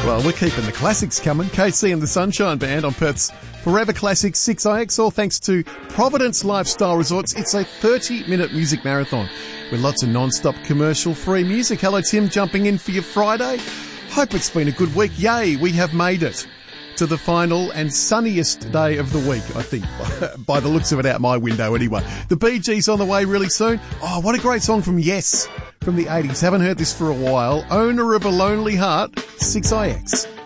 Well, we're keeping the classics coming. KC and the Sunshine Band on Perth's Forever Classic 6IX, all thanks to Providence Lifestyle Resorts. It's a 30-minute music marathon with lots of non-stop commercial-free music. Hello, Tim, jumping in for your Friday. Hope it's been a good week. Yay, we have made it to the final and sunniest day of the week, I think, by the looks of it out my window anyway. The Bee Gees on the way really soon. Oh, what a great song from Yes from the 80s. Haven't heard this for a while. Owner of a Lonely Heart, 6IX.